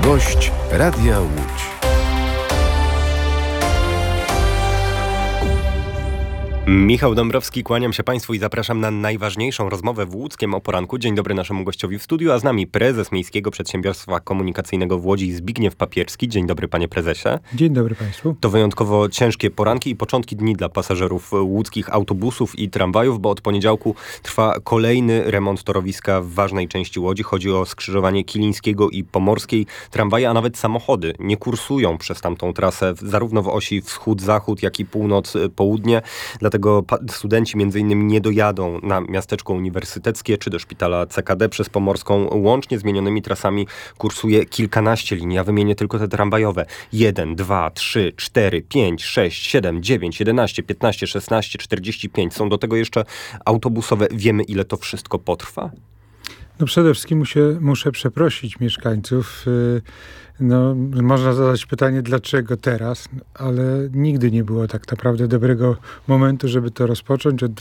Gość Radia Łódź. Michał Dąbrowski, kłaniam się Państwu i zapraszam na najważniejszą rozmowę w Łódzkiem o poranku. Dzień dobry naszemu gościowi w studiu, a z nami prezes Miejskiego Przedsiębiorstwa Komunikacyjnego w Łodzi Zbigniew Papierski. Dzień dobry, panie prezesie. Dzień dobry Państwu. To wyjątkowo ciężkie poranki i początki dni dla pasażerów łódzkich autobusów i tramwajów, bo od poniedziałku trwa kolejny remont torowiska w ważnej części Łodzi. Chodzi o skrzyżowanie Kilińskiego i Pomorskiej. Tramwaje, a nawet samochody nie kursują przez tamtą trasę, zarówno w osi wschód-zachód, jak i północ-południe. Dlatego studenci między innymi nie dojadą na miasteczko uniwersyteckie czy do szpitala CKD przez Pomorską. Łącznie zmienionymi trasami kursuje kilkanaście linii. Ja wymienię tylko te tramwajowe. 1, 2, 3, 4, 5, 6, 7, 9, 11, 15, 16, 45. Są do tego jeszcze autobusowe. Wiemy, ile to wszystko potrwa? No przede wszystkim muszę przeprosić mieszkańców. Można zadać pytanie, dlaczego teraz, ale nigdy nie było tak naprawdę dobrego momentu, żeby to rozpocząć. Od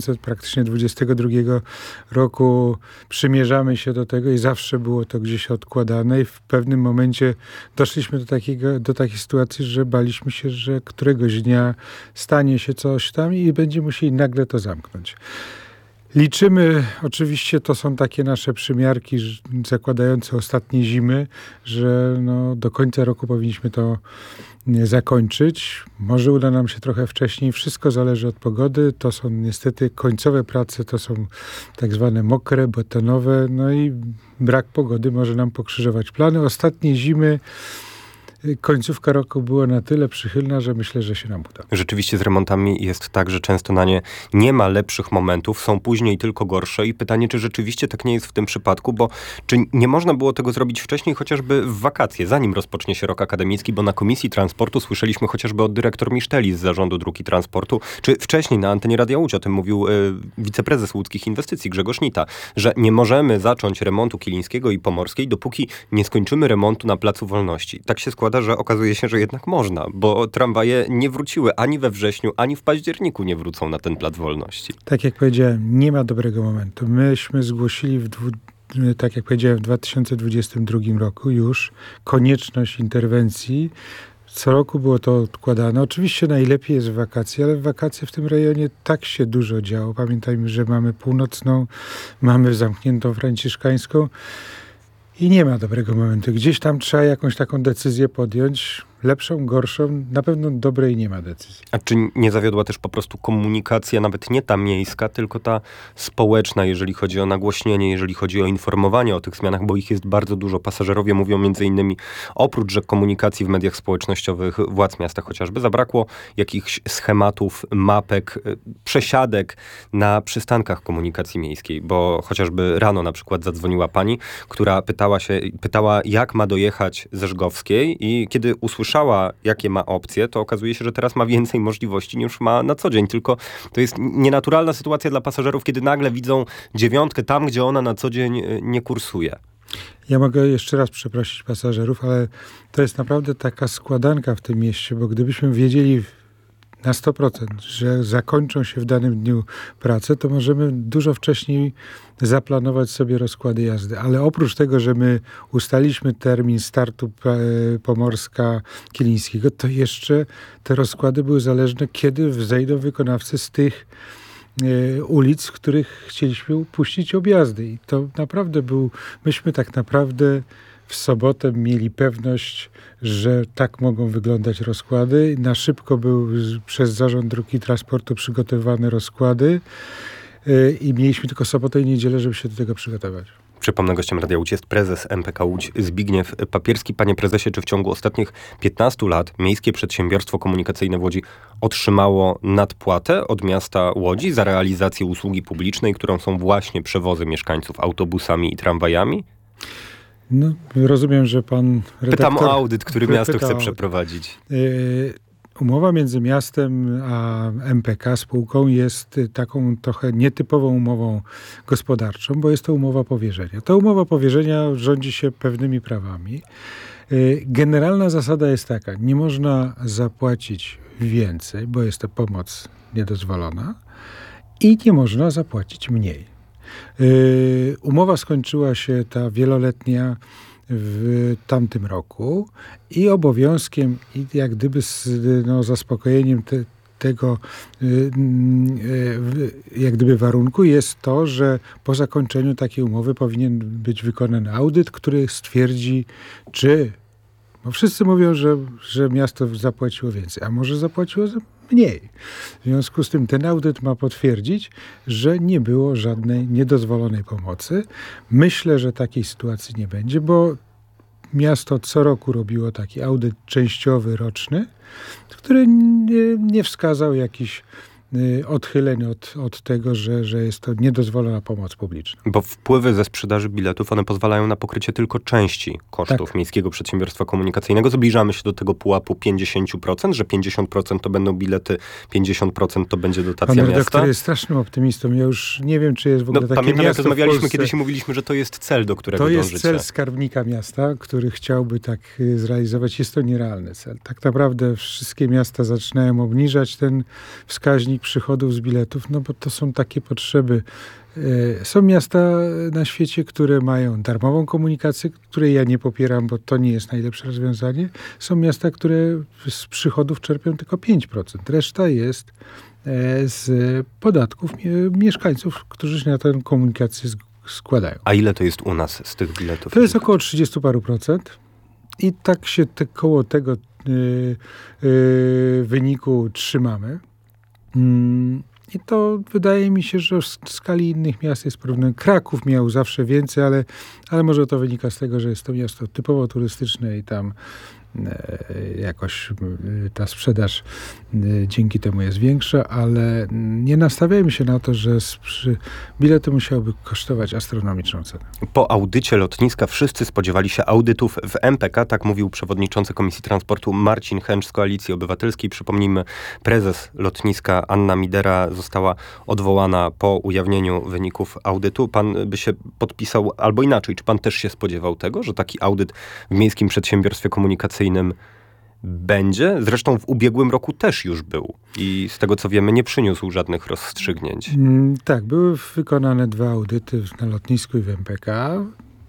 2022 roku przymierzamy się do tego i zawsze było to gdzieś odkładane i w pewnym momencie doszliśmy do takiej sytuacji, że baliśmy się, że któregoś dnia stanie się coś tam i będziemy musieli nagle to zamknąć. Liczymy, oczywiście to są takie nasze przymiarki zakładające ostatnie zimy, że do końca roku powinniśmy to zakończyć. Może uda nam się trochę wcześniej. Wszystko zależy od pogody. To są niestety końcowe prace, to są tak zwane mokre, betonowe. No i brak pogody może nam pokrzyżować plany. Ostatnie zimy końcówka roku była na tyle przychylna, że myślę, że się nam uda. Rzeczywiście z remontami jest tak, że często na nie nie ma lepszych momentów, są później tylko gorsze i pytanie, czy rzeczywiście tak nie jest w tym przypadku, bo czy nie można było tego zrobić wcześniej, chociażby w wakacje, zanim rozpocznie się rok akademicki, bo na Komisji Transportu słyszeliśmy chociażby od dyrektor Miszteli z Zarządu Dróg i Transportu, czy wcześniej na antenie Radia Łódź, o tym mówił wiceprezes łódzkich inwestycji Grzegorz Nita, że nie możemy zacząć remontu Kilińskiego i Pomorskiej, dopóki nie skończymy remontu na Placu Wolności. Tak się składa, że okazuje się, że jednak można, bo tramwaje nie wróciły ani we wrześniu, ani w październiku nie wrócą na ten Plac Wolności. Tak jak powiedziałem, nie ma dobrego momentu. Myśmy zgłosili w 2022 roku już konieczność interwencji. Co roku było to odkładane. Oczywiście najlepiej jest w wakacje, ale w wakacje w tym rejonie tak się dużo działo. Pamiętajmy, że mamy północną, mamy zamkniętą franciszkańską. I nie ma dobrego momentu. Gdzieś tam trzeba jakąś taką decyzję podjąć. Lepszą, gorszą, na pewno dobrej nie ma decyzji. A czy nie zawiodła też po prostu komunikacja, nawet nie ta miejska, tylko ta społeczna, jeżeli chodzi o nagłośnienie, jeżeli chodzi o informowanie o tych zmianach, bo ich jest bardzo dużo. Pasażerowie mówią między innymi, oprócz że komunikacji w mediach społecznościowych władz miasta chociażby, zabrakło jakichś schematów, mapek, przesiadek na przystankach komunikacji miejskiej, bo chociażby rano na przykład zadzwoniła pani, która pytała, jak ma dojechać ze Żgowskiej i kiedy usłyszała, jakie ma opcje, to okazuje się, że teraz ma więcej możliwości niż ma na co dzień. Tylko to jest nienaturalna sytuacja dla pasażerów, kiedy nagle widzą 9 tam, gdzie ona na co dzień nie kursuje. Ja mogę jeszcze raz przeprosić pasażerów, ale to jest naprawdę taka składanka w tym mieście, bo gdybyśmy wiedzieli na 100%, że zakończą się w danym dniu prace, to możemy dużo wcześniej zaplanować sobie rozkłady jazdy. Ale oprócz tego, że my ustaliliśmy termin startu Pomorska-Kilińskiego, to jeszcze te rozkłady były zależne, kiedy zejdą wykonawcy z tych ulic, w których chcieliśmy puścić objazdy. I to naprawdę myśmy tak naprawdę w sobotę mieli pewność, że tak mogą wyglądać rozkłady. Na szybko były przez Zarząd Dróg i Transportu przygotowane rozkłady i mieliśmy tylko sobotę i niedzielę, żeby się do tego przygotować. Przypomnę, gościem Radia Łódź jest prezes MPK Łódź Zbigniew Papierski. Panie prezesie, czy w ciągu ostatnich 15 lat Miejskie Przedsiębiorstwo Komunikacyjne w Łodzi otrzymało nadpłatę od miasta Łodzi za realizację usługi publicznej, którą są właśnie przewozy mieszkańców autobusami i tramwajami? No, rozumiem, że pan redaktor... Pytam o audyt, który miasto chce przeprowadzić. Umowa między miastem a MPK, spółką, jest taką trochę nietypową umową gospodarczą, bo jest to umowa powierzenia. Ta umowa powierzenia rządzi się pewnymi prawami. Generalna zasada jest taka, nie można zapłacić więcej, bo jest to pomoc niedozwolona i nie można zapłacić mniej. Umowa skończyła się, ta wieloletnia, w tamtym roku i obowiązkiem, i jak gdyby z zaspokojeniem tego jak gdyby warunku jest to, że po zakończeniu takiej umowy powinien być wykonany audyt, który stwierdzi, czy bo wszyscy mówią, że miasto zapłaciło więcej, a może zapłaciło mniej. W związku z tym ten audyt ma potwierdzić, że nie było żadnej niedozwolonej pomocy. Myślę, że takiej sytuacji nie będzie, bo miasto co roku robiło taki audyt częściowy, roczny, który nie wskazał jakichś odchyleń od tego, że jest to niedozwolona pomoc publiczna. Bo wpływy ze sprzedaży biletów, one pozwalają na pokrycie tylko części kosztów Miejskiego Przedsiębiorstwa Komunikacyjnego. Zbliżamy się do tego pułapu 50%, że 50% to będą bilety, 50% to będzie dotacja miasta. Pan miasta. redaktor jest strasznym optymistą. Ja już nie wiem, czy jest w ogóle takie pamiętam, miasto jak rozmawialiśmy Polsce. kiedyś i mówiliśmy, że to jest cel, do którego dążycie. To jest cel skarbnika miasta, który chciałby tak zrealizować. Jest to nierealny cel. Tak naprawdę wszystkie miasta zaczynają obniżać ten wskaźnik przychodów z biletów, no bo to są takie potrzeby. Są miasta na świecie, które mają darmową komunikację, której ja nie popieram, bo to nie jest najlepsze rozwiązanie. Są miasta, które z przychodów czerpią tylko 5%. Reszta jest z podatków mieszkańców, którzy się na tę komunikację składają. A ile to jest u nas z tych biletów? To jest około 30 paru procent i tak się koło tego wyniku trzymamy. I to wydaje mi się, że w skali innych miast jest problem. Kraków miał zawsze więcej, ale może to wynika z tego, że jest to miasto typowo turystyczne i tam jakoś ta sprzedaż dzięki temu jest większa, ale nie nastawiajmy się na to, że bilety musiałyby kosztować astronomiczną cenę. Po audycie lotniska wszyscy spodziewali się audytów w MPK, tak mówił przewodniczący Komisji Transportu Marcin Chęcz z Koalicji Obywatelskiej. Przypomnijmy, prezes lotniska Anna Midera została odwołana po ujawnieniu wyników audytu. Pan by się podpisał, albo inaczej, czy pan też się spodziewał tego, że taki audyt w Miejskim Przedsiębiorstwie Komunikacyjnym będzie? Zresztą w ubiegłym roku też już był i z tego co wiemy nie przyniósł żadnych rozstrzygnięć. Tak, były wykonane 2 audyty na lotnisku i w MPK.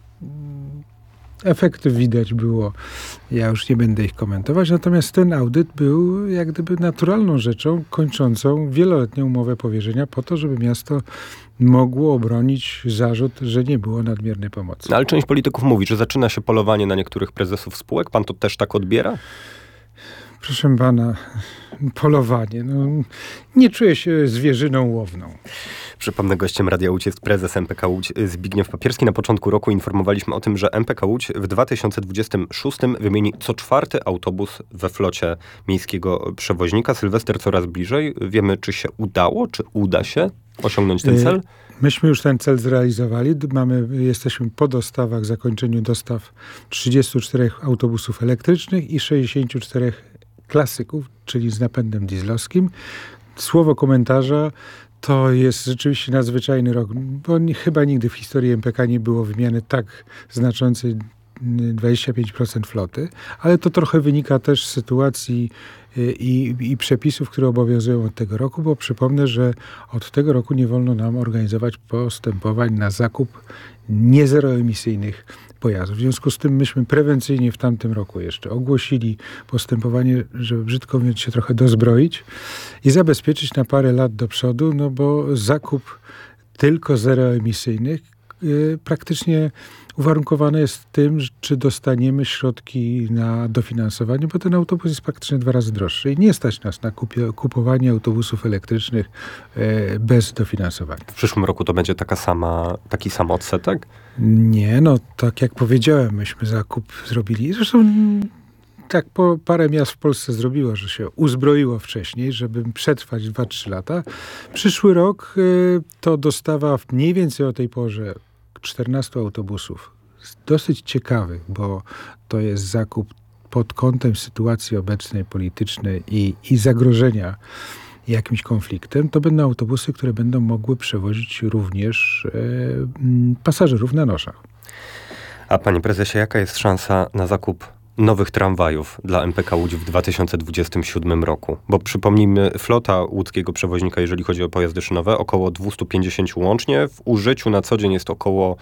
Efekty widać było, ja już nie będę ich komentować, natomiast ten audyt był jak gdyby naturalną rzeczą kończącą wieloletnią umowę powierzenia po to, żeby miasto mogło obronić zarzut, że nie było nadmiernej pomocy. Ale część polityków mówi, że zaczyna się polowanie na niektórych prezesów spółek. Pan to też tak odbiera? Proszę pana, polowanie. Nie czuję się zwierzyną łowną. Przypomnę, gościem Radia Łódź jest prezes MPK Łódź Zbigniew Papierski. Na początku roku informowaliśmy o tym, że MPK Łódź w 2026 wymieni co 4. autobus we flocie miejskiego przewoźnika. Sylwester coraz bliżej. Wiemy, czy się udało, czy uda się osiągnąć ten cel? Myśmy już ten cel zrealizowali. Jesteśmy po dostawach, zakończeniu dostaw 34 autobusów elektrycznych i 64 klasyków, czyli z napędem dieslowskim. Słowo komentarza: to jest rzeczywiście nadzwyczajny rok, bo chyba nigdy w historii MPK nie było wymiany tak znaczącej 25% floty, ale to trochę wynika też z sytuacji i przepisów, które obowiązują od tego roku, bo przypomnę, że od tego roku nie wolno nam organizować postępowań na zakup niezeroemisyjnych pojazdów. W związku z tym myśmy prewencyjnie w tamtym roku jeszcze ogłosili postępowanie, żeby brzydko mówiąc się trochę dozbroić i zabezpieczyć na parę lat do przodu, no bo zakup tylko zeroemisyjnych praktycznie uwarunkowane jest tym, czy dostaniemy środki na dofinansowanie, bo ten autobus jest praktycznie 2 razy droższy i nie stać nas na kupowanie autobusów elektrycznych bez dofinansowania. W przyszłym roku to będzie taki sam odsetek? Nie, tak jak powiedziałem, myśmy zakup zrobili. Zresztą tak parę miast w Polsce zrobiło, że się uzbroiło wcześniej, żeby przetrwać 2-3 lata. Przyszły rok to dostawa mniej więcej o tej porze 14 autobusów. Dosyć ciekawych, bo to jest zakup pod kątem sytuacji obecnej politycznej i zagrożenia jakimś konfliktem. To będą autobusy, które będą mogły przewozić również pasażerów na noszach. A panie prezesie, jaka jest szansa na zakup nowych tramwajów dla MPK Łódź w 2027 roku? Bo przypomnijmy, flota łódzkiego przewoźnika, jeżeli chodzi o pojazdy szynowe, około 250 łącznie. W użyciu na co dzień jest około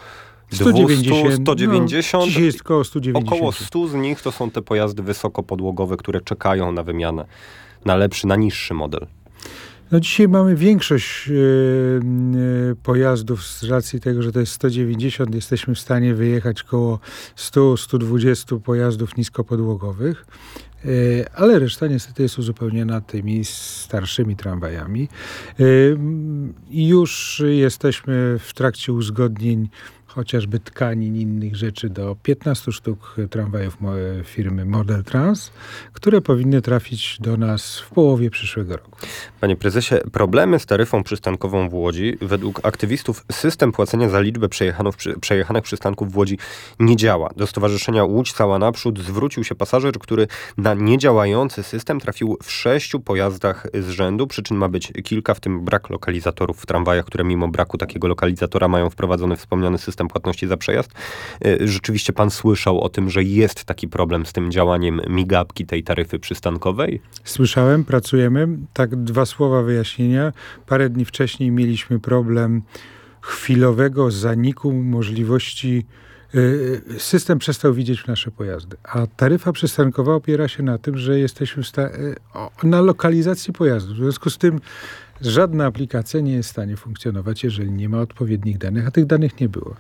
190. No, dzisiaj jest około 190. Około 100 z nich to są te pojazdy wysokopodłogowe, które czekają na wymianę na niższy model. No dzisiaj mamy większość pojazdów z racji tego, że to jest 190. Jesteśmy w stanie wyjechać około 100-120 pojazdów niskopodłogowych. Ale reszta niestety jest uzupełniona tymi starszymi tramwajami. I już jesteśmy w trakcie uzgodnień chociażby tkanin, innych rzeczy do 15 sztuk tramwajów firmy Model Trans, które powinny trafić do nas w połowie przyszłego roku. Panie prezesie, problemy z taryfą przystankową w Łodzi. Według aktywistów system płacenia za liczbę przejechanych przystanków w Łodzi nie działa. Do Stowarzyszenia Łódź Cała Naprzód zwrócił się pasażer, który na niedziałający system trafił w 6 pojazdach z rzędu. Przyczyn ma być kilka, w tym brak lokalizatorów w tramwajach, które mimo braku takiego lokalizatora mają wprowadzony wspomniany system płatności za przejazd. Rzeczywiście pan słyszał o tym, że jest taki problem z tym działaniem migawki tej taryfy przystankowej? Słyszałem, pracujemy. Tak, 2 słowa wyjaśnienia. Parę dni wcześniej mieliśmy problem chwilowego zaniku możliwości. System przestał widzieć nasze pojazdy, a taryfa przystankowa opiera się na tym, że jesteśmy na lokalizacji pojazdu. W związku z tym żadna aplikacja nie jest w stanie funkcjonować, jeżeli nie ma odpowiednich danych, a tych danych nie było.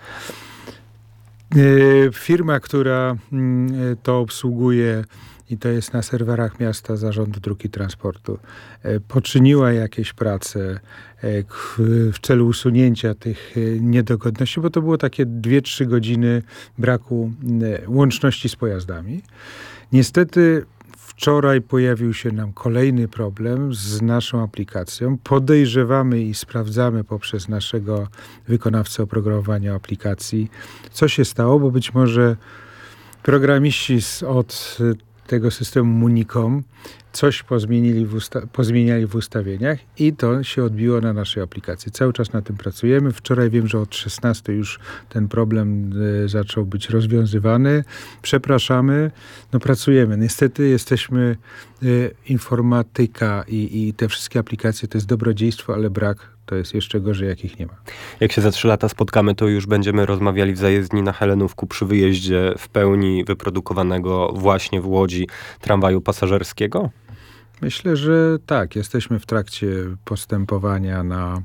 Firma, która to obsługuje, i to jest na serwerach miasta Zarządu Dróg i Transportu, poczyniła jakieś prace w celu usunięcia tych niedogodności, bo to było takie 2-3 godziny braku łączności z pojazdami. Niestety wczoraj pojawił się nam kolejny problem z naszą aplikacją. Podejrzewamy i sprawdzamy poprzez naszego wykonawcę oprogramowania aplikacji, co się stało, bo być może programiści od tego systemu Municom coś pozmieniali w ustawieniach i to się odbiło na naszej aplikacji. Cały czas na tym pracujemy. Wczoraj wiem, że od 16 już ten problem zaczął być rozwiązywany. Przepraszamy. No pracujemy. Niestety jesteśmy informatyka i te wszystkie aplikacje to jest dobrodziejstwo, ale brak to jest jeszcze gorzej, jak ich nie ma. Jak się za 3 lata spotkamy, to już będziemy rozmawiali w zajezdni na Helenówku przy wyjeździe w pełni wyprodukowanego właśnie w Łodzi tramwaju pasażerskiego? Myślę, że tak. Jesteśmy w trakcie postępowania na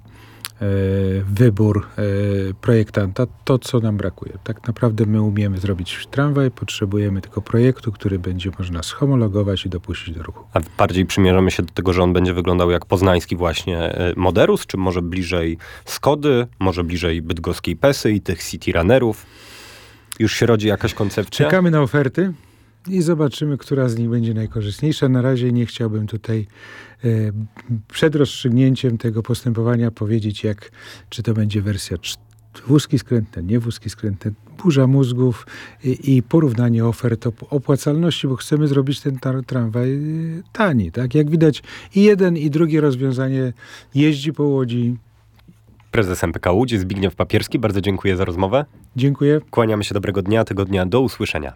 wybór projektanta. To, co nam brakuje. Tak naprawdę my umiemy zrobić tramwaj, potrzebujemy tylko projektu, który będzie można schomologować i dopuścić do ruchu. A bardziej przymierzamy się do tego, że on będzie wyglądał jak poznański właśnie Moderus, czy może bliżej Skody, może bliżej bydgoskiej Pesy i tych City Runnerów? Już się rodzi jakaś koncepcja? Czekamy na oferty i zobaczymy, która z nich będzie najkorzystniejsza. Na razie nie chciałbym tutaj przed rozstrzygnięciem tego postępowania powiedzieć, czy to będzie wersja wózki skrętne, nie wózki skrętne, burza mózgów i porównanie ofert, opłacalności, bo chcemy zrobić ten tramwaj tani. Tak? Jak widać i jeden i drugie rozwiązanie jeździ po Łodzi. Prezes MPK Łódź Zbigniew Papierski, bardzo dziękuję za rozmowę. Dziękuję. Kłaniamy się, dobrego dnia, tygodnia, do usłyszenia.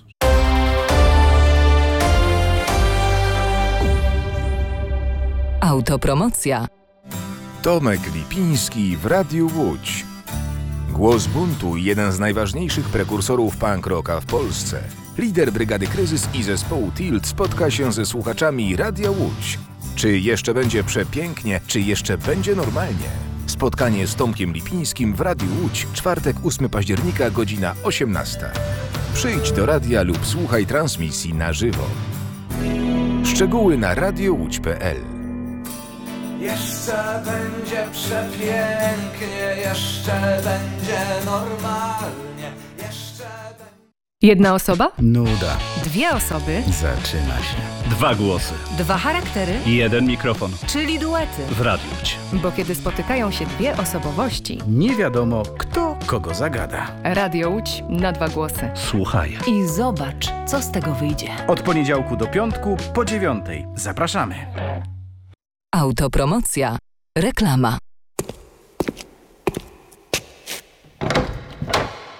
Autopromocja. Tomek Lipiński w Radiu Łódź. Głos buntu, jeden z najważniejszych prekursorów punk rocka w Polsce. Lider Brygady Kryzys i zespołu Tilt spotka się ze słuchaczami Radia Łódź. Czy jeszcze będzie przepięknie, czy jeszcze będzie normalnie? Spotkanie z Tomkiem Lipińskim w Radiu Łódź, czwartek 8 października, godzina 18. Przyjdź do radia lub słuchaj transmisji na żywo. Szczegóły na radiołódź.pl. Jeszcze będzie przepięknie, jeszcze będzie normalnie, jeszcze będzie... Jedna osoba? Nuda. 2 osoby? Zaczyna się. 2 głosy. 2 charaktery? 1 mikrofon. Czyli duety. W Radiu Łódź. Bo kiedy spotykają się 2 osobowości, Nie wiadomo, kto kogo zagada. Radio Łódź na 2 głosy. Słuchaj. I zobacz, co z tego wyjdzie. Od poniedziałku do piątku po 9:00. Zapraszamy. Autopromocja. Reklama.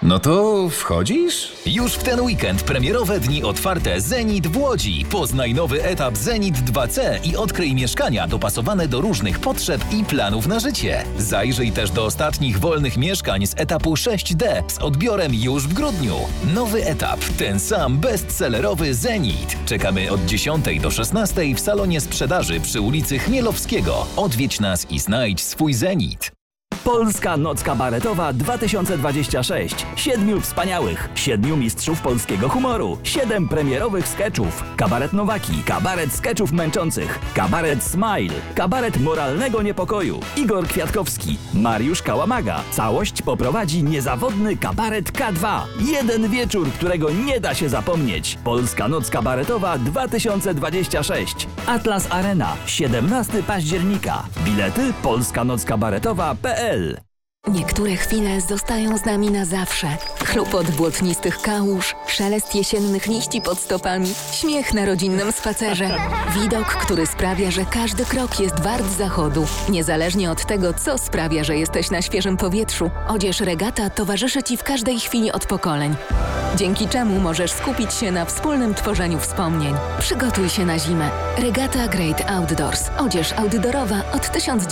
No to wchodzisz? Już w ten weekend premierowe dni otwarte Zenit w Łodzi. Poznaj nowy etap Zenit 2C i odkryj mieszkania dopasowane do różnych potrzeb i planów na życie. Zajrzyj też do ostatnich wolnych mieszkań z etapu 6D z odbiorem już w grudniu. Nowy etap, ten sam bestsellerowy Zenit. Czekamy od 10 do 16 w salonie sprzedaży przy ulicy Chmielowskiego. Odwiedź nas i znajdź swój Zenit. Polska Noc Kabaretowa 2026. 7 wspaniałych, 7 mistrzów polskiego humoru, 7 premierowych skeczów. Kabaret Nowaki, kabaret skeczów męczących, kabaret Smile, kabaret moralnego niepokoju. Igor Kwiatkowski, Mariusz Kałamaga. Całość poprowadzi niezawodny kabaret K2. Jeden wieczór, którego nie da się zapomnieć. Polska Noc Kabaretowa 2026. Atlas Arena, 17 października. Bilety polskanockabaretowa.pl. Niektóre chwile zostają z nami na zawsze. Chlupot błotnistych kałuż, szelest jesiennych liści pod stopami, śmiech na rodzinnym spacerze. Widok, który sprawia, że każdy krok jest wart zachodu. Niezależnie od tego, co sprawia, że jesteś na świeżym powietrzu, odzież Regata towarzyszy Ci w każdej chwili od pokoleń. Dzięki czemu możesz skupić się na wspólnym tworzeniu wspomnień. Przygotuj się na zimę. Regata Great Outdoors. Odzież outdoorowa od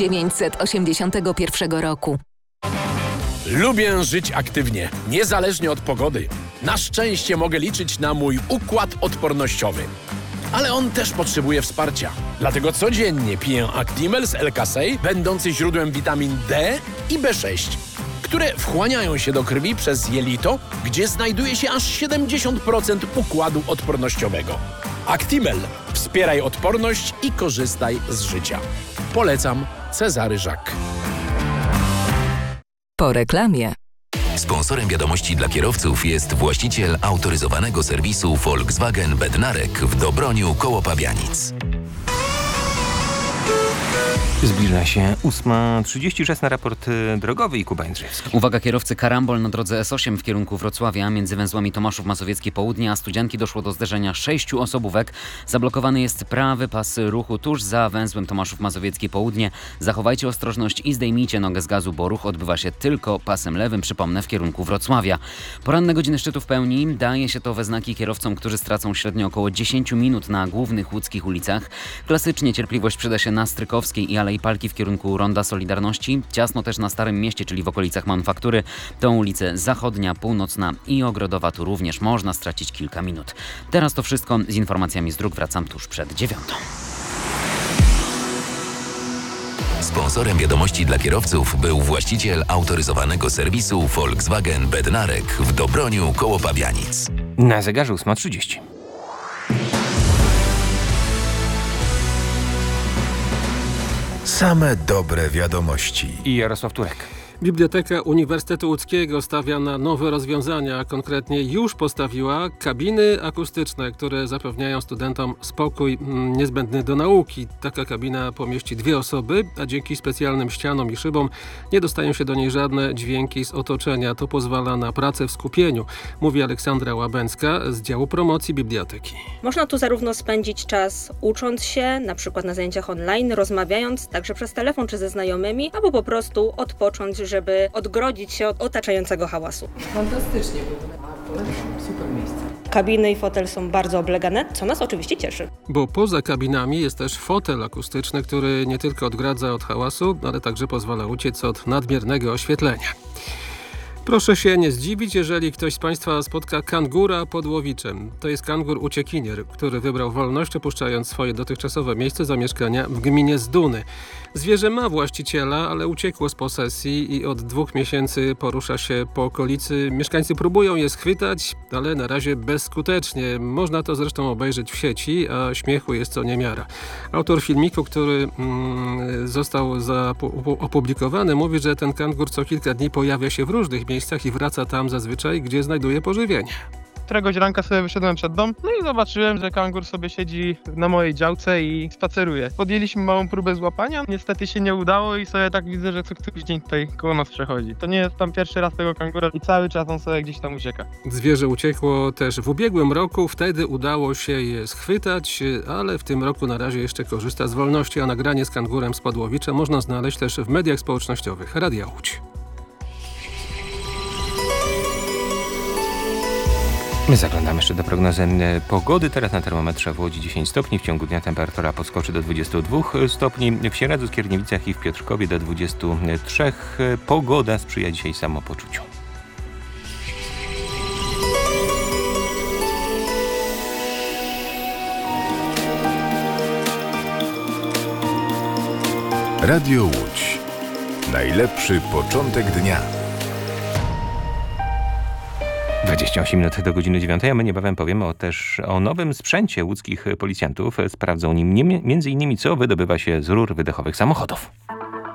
1981 roku. Lubię żyć aktywnie, niezależnie od pogody. Na szczęście mogę liczyć na mój układ odpornościowy. Ale on też potrzebuje wsparcia. Dlatego codziennie piję Actimel z L-Kasei, będący źródłem witamin D i B6, które wchłaniają się do krwi przez jelito, gdzie znajduje się aż 70% układu odpornościowego. Actimel. Wspieraj odporność i korzystaj z życia. Polecam. Cezary Jacques. Po reklamie. Sponsorem wiadomości dla kierowców jest właściciel autoryzowanego serwisu Volkswagen Bednarek w Dobroniu koło Pabianic. Zbliża się 8:36 na raport drogowy i Kuba Jędrzejewski. Uwaga kierowcy, karambol na drodze S8 w kierunku Wrocławia między węzłami Tomaszów Mazowieckie Południe a Studzianki doszło do zderzenia 6 osobówek. Zablokowany jest prawy pas ruchu tuż za węzłem Tomaszów Mazowieckie Południe. Zachowajcie ostrożność i zdejmijcie nogę z gazu, bo ruch odbywa się tylko pasem lewym, przypomnę, w kierunku Wrocławia. Poranne godziny szczytu w pełni. Daje się to we znaki kierowcom, którzy stracą średnio około 10 minut na głównych łódzkich ulicach. Klasycznie cierpliwość przyda się na Strykowskiej i Alei Palki w kierunku Ronda Solidarności. Ciasno też na Starym Mieście, czyli w okolicach Manufaktury. Tą ulicę Zachodnia, Północna i Ogrodowa tu również można stracić kilka minut. Teraz to wszystko. Z informacjami z dróg wracam tuż przed 9. Sponsorem wiadomości dla kierowców był właściciel autoryzowanego serwisu Volkswagen Bednarek w Dobroniu koło Pabianic. Na zegarze 8:30. Same dobre wiadomości. I Jarosław Turek. Biblioteka Uniwersytetu Łódzkiego stawia na nowe rozwiązania, a konkretnie już postawiła kabiny akustyczne, które zapewniają studentom spokój niezbędny do nauki. Taka kabina pomieści 2 osoby, a dzięki specjalnym ścianom i szybom nie dostają się do niej żadne dźwięki z otoczenia. To pozwala na pracę w skupieniu, mówi Aleksandra Łabęcka z działu promocji biblioteki. Można tu zarówno spędzić czas ucząc się, na przykład na zajęciach online, rozmawiając także przez telefon czy ze znajomymi, albo po prostu odpocząć, żeby odgrodzić się od otaczającego hałasu. Fantastycznie było. Super miejsce. Kabiny i fotel są bardzo oblegane, co nas oczywiście cieszy. Bo poza kabinami jest też fotel akustyczny, który nie tylko odgradza od hałasu, ale także pozwala uciec od nadmiernego oświetlenia. Proszę się nie zdziwić, jeżeli ktoś z Państwa spotka kangura pod Łowiczem. To jest kangur uciekinier, który wybrał wolność, opuszczając swoje dotychczasowe miejsce zamieszkania w gminie Zduny. Zwierzę ma właściciela, ale uciekło z posesji i od 2 miesięcy porusza się po okolicy. Mieszkańcy próbują je schwytać, ale na razie bezskutecznie. Można to zresztą obejrzeć w sieci, a śmiechu jest co niemiara. Autor filmiku, który został opublikowany, mówi, że ten kangur co kilka dni pojawia się w różnych miejscach i wraca tam zazwyczaj, gdzie znajduje pożywienie. Któregoś ranka sobie wyszedłem przed dom, no i zobaczyłem, że kangur sobie siedzi na mojej działce i spaceruje. Podjęliśmy małą próbę złapania, niestety się nie udało i sobie tak widzę, że co któryś dzień tutaj koło nas przechodzi. To nie jest tam pierwszy raz tego kangura i cały czas on sobie gdzieś tam ucieka. Zwierzę uciekło też w ubiegłym roku, wtedy udało się je schwytać, ale w tym roku na razie jeszcze korzysta z wolności, a nagranie z kangurem z Podłowicza można znaleźć też w mediach społecznościowych. Radia Łódź. My zaglądamy jeszcze do prognozy pogody. Teraz na termometrze w Łodzi 10 stopni. W ciągu dnia temperatura podskoczy do 22 stopni. W Sieradzu, Skierniewicach i w Piotrkowie do 23. Pogoda sprzyja dzisiaj samopoczuciu. Radio Łódź. Najlepszy początek dnia. 28 minut do godziny 9, a my niebawem powiemy też o nowym sprzęcie łódzkich policjantów. Sprawdzą nim m.in. co wydobywa się z rur wydechowych samochodów.